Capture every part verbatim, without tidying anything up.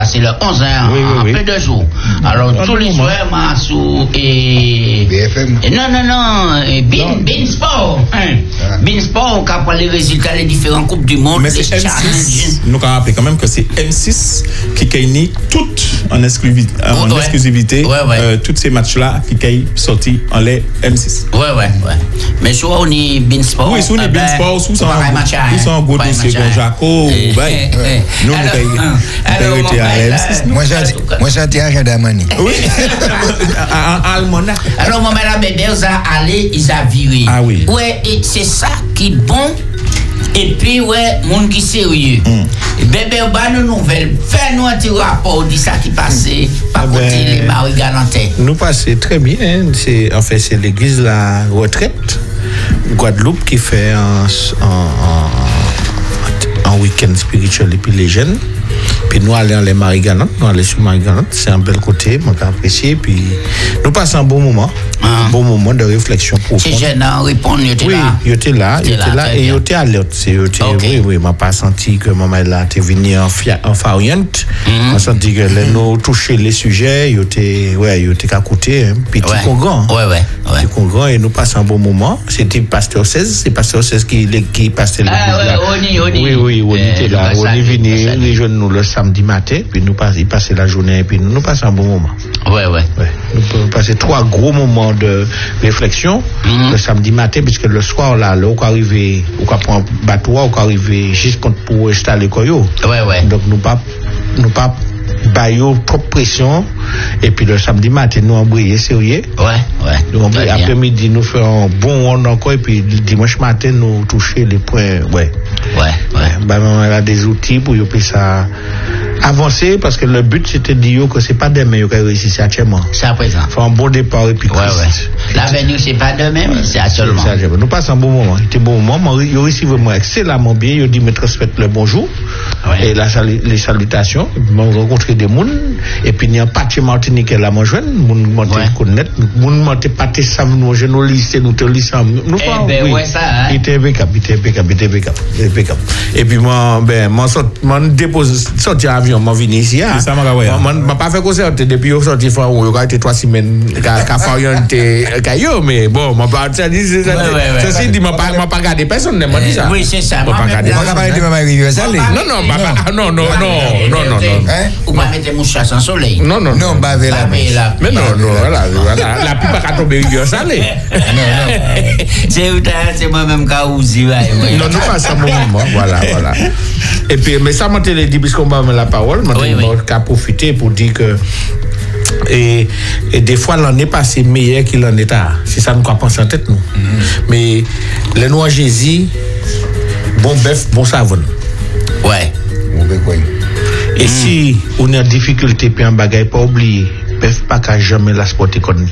C'est le onze hein, oui, oui, en oui. peu de jours. Alors, tous les soirs, Massou et. B F M. Non, non, non, et Bin, Bin Sport. Hein. Ah. Bin Sport, qui a les résultats des différentes Coupes du Monde. Mais c'est M six. Nous avons rappelé quand même que c'est M six qui gagne toutes en exclusivité, en ouais. exclusivité ouais, ouais. Euh, tous ces matchs-là qui gagnent sortis en les M six. Ouais, ouais, ouais. Mais soit on est Bin Sport. Oui, si on est Bin Sport, sous son gros dossier comme Jaco, nous, nous avons moi, j'ai été agenda Mani. Oui. Almona. Alors, mon madame Bébé, ils ont allé, ils ont viré. Ah oui. Ouais, et c'est ça qui est bon. Et puis, ouais, monde qui sérieux. Mm. Bébé, bah, nos nouvelles. Fais-nous un petit rapport de ça qui passait. Par contre, les maris galantais. Nous passons très bien. C'est, en fait, c'est l'église de la retraite. Guadeloupe qui fait un, un, un, un week-end spirituel et puis les jeunes. Puis nous allons les Marie-Galante, nous allons sur Marie-Galante, c'est un bel côté, moi j'ai apprécié. Puis nous passons un bon moment, ah. un bon moment de réflexion profonde. C'est jeune, hein, répondre, il était oui, là. il était là, il était là et il était alerte. C'est, okay. Oui, oui, m'a pas senti que maman là était venu en en faillante. M'a senti que les nous toucher les sujets, il était, ouais, il était qu'à côté, hein, petit ouais. Congrès. Ouais, ouais, ouais. Petit Congrès et nous passons un bon moment. C'était Pasteur seize, c'est Pasteur seize qui qui passait le. Ah ouais, Oni, Oni. Oui, oui, Oni était là, Oni venait rejoindre nous le samedi matin, puis nous passons, il passait la journée, et puis nous, nous passons un bon moment. Ouais, ouais. ouais. Nous pouvons passer trois gros moments de réflexion mm-hmm. le samedi matin, puisque le soir, là, là, on peut arriver, on peut prendre un bateau, on peut arriver juste pour installer Koyo. Ouais, ouais. Donc, nous pas, nous pas, baillons propre pression, et puis le samedi matin, nous embrayer sérieux. Ouais, ouais. Donc, après-midi, nous faisons un bon rond encore, et puis dimanche matin, nous toucher les points, ouais. Ouais, ouais. Ben, on a des outils pour y ça avancer, parce que le but, c'était de dire que c'est pas demain qu'on réussit, c'est actuellement. C'est à présent. Faut un bon départ, et puis ouais, ouais. L'avenir, c'est pas demain, mais c'est actuellement. C'est, c'est, nous passons un bon moment. C'était un bon moment. Il a réussi vraiment excellemment bien. Il a dit, me transmettre le bonjour. Ouais. Et la, les salutations. Ils m'ont rencontré des gens. Et puis, il y a un parti Martinique là, moi, jeune. Mon monté connaître. Mon monté pâté savent nous, je nous lycée, nous te lycée. Nous pas. Eh ben, ouais, ça, hein. Il était impeccable, il était impeccable, il était impeccable, il était impeccable. Et puis, moi, ben, moi, moi, dépose, sorti avion, moi, venu ici, hein. Ça m'a ouais. Moi, moi, pas fait concert depuis au sorti, fois où il a été trois semaines, qu'a fait un caillou, mais bon, moi, pas, ça dit, ceci dit, moi, pas, moi, pas regarder personne, ne m'a dit ça. Oui, c'est ça. Moi, pas regarder. Moi, pas de maman rivière salée. Non, non, non, non, non, non, non, non. Ou pas mettre mouchache sans soleil. Non, non, non, bah, avec la mais non, non, voilà, la pluie pas qu'à tomber rivière salée. Non, non. C'est c'est moi-même qui a osé. Non, nous passons un bon moment, voilà, voilà. Et puis, mais ça m'a dit, puisqu'on m'a mis la parole, m'a dit, qu'à profiter pour dire que, et, et des fois, l'année passée meilleur qu'il en est à. C'est ça, nous qu'on pense en tête, nous. Mm-hmm. Mais, les noix Jésus, bon bœuf, bon savon. Ouais. Bon bœuf, oui. Et mm. si on est en difficulté, puis un bagage, pas oublier, bœuf pas qu'à jamais la sporter comme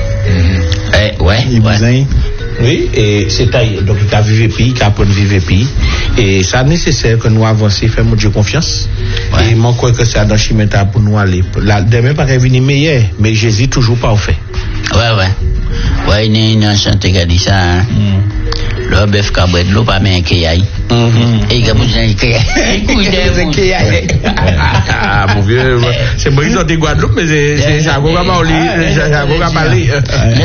Eh, ouais, ouais. Oui, et c'est taille. Donc, il a vivre pays, il a appris à vivre pays. Et c'est nécessaire que nous avancions, faisons Dieu confiance. Ouais. Et moi, je crois que c'est dans le chemin pour nous aller. Là, demain, pas venir meilleur, mais Jésus toujours pas au fait. Ouais, ouais. Ouais, il y a un chanteur qui a dit ça. Hein. Mm. Le bœuf cabret, l'eau pas mais qui aille. Et il y a besoin de qui aille. Ah, mon vieux, c'est bon, ils ont des Guadeloupe, mais c'est ça, on va pas parler.